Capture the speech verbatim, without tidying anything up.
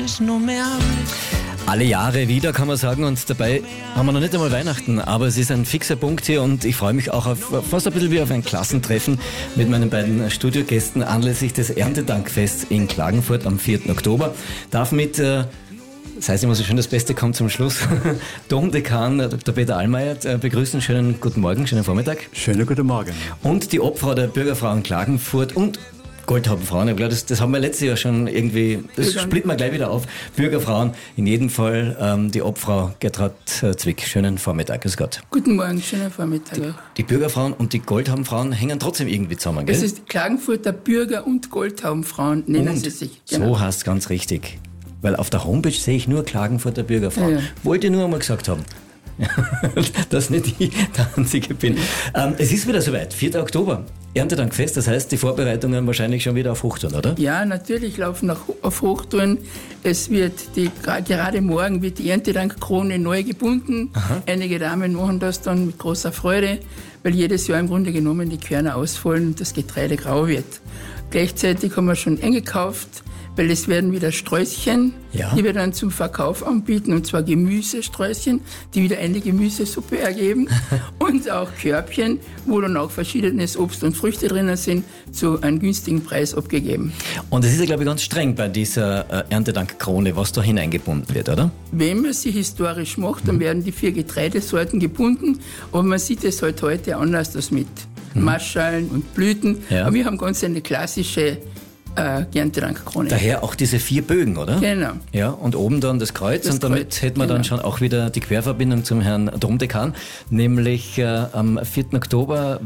hables, no me hables. Alle Jahre wieder, kann man sagen, und dabei haben wir noch nicht einmal Weihnachten, aber es ist ein fixer Punkt hier und ich freue mich auch auf fast ein bisschen wie auf ein Klassentreffen mit meinen beiden Studiogästen anlässlich des Erntedankfests in Klagenfurt am vierten Oktober. Darf mit, äh, das heißt immer so schön, das Beste kommt zum Schluss, Domdekan Doktor Peter Allmeier begrüßen. Schönen guten Morgen, schönen Vormittag. Schönen guten Morgen. Und die Obfrau der Bürgerfrauen Klagenfurt und Goldhaubenfrauen, ich glaube, das, das haben wir letztes Jahr schon irgendwie, das splitten wir gleich wieder auf. Bürgerfrauen, in jedem Fall ähm, die Obfrau Gertraud Zwick. Schönen Vormittag, grüß Gott. Guten Morgen, schönen Vormittag. Die, die Bürgerfrauen und die Goldhaubenfrauen hängen trotzdem irgendwie zusammen, gell? Das ist Klagenfurter Bürger- und Goldhaubenfrauen, nennen und sie sich. Genau. So heißt es ganz richtig. Weil auf der Homepage sehe ich nur Klagenfurter Bürgerfrauen. Ja. Wollte ich nur einmal gesagt haben. Dass nicht ich der Einzige bin. Ähm, es ist wieder soweit, vierter Oktober, Erntedankfest, das heißt, die Vorbereitungen wahrscheinlich schon wieder auf Hochtouren, oder? Ja, natürlich laufen nach, auf Hochtouren. Es wird die, gerade morgen wird die Erntedankkrone neu gebunden. Aha. Einige Damen machen das dann mit großer Freude, weil jedes Jahr im Grunde genommen die Körner ausfallen und das Getreide grau wird. Gleichzeitig haben wir schon eingekauft, weil es werden wieder Sträußchen, ja, die wir dann zum Verkauf anbieten, und zwar Gemüsesträußchen, die wieder eine Gemüsesuppe ergeben und auch Körbchen, wo dann auch verschiedenes Obst und Früchte drinnen sind, zu einem günstigen Preis abgegeben. Und es ist ja, glaube ich, ganz streng bei dieser äh, Erntedankkrone, was da hineingebunden wird, oder? Wenn man sie historisch macht, dann werden die vier Getreidesorten gebunden, aber man sieht es halt heute anders das mit mhm. Marschallen und Blüten. Ja. Aber wir haben ganz eine klassische Äh, Erntedankkrone. Daher auch diese vier Bögen, oder? Genau. Ja, und oben dann das Kreuz, das und damit Kreuz, hätten wir genau. dann schon auch wieder die Querverbindung zum Herrn Domdekan, nämlich äh, am vierten Oktober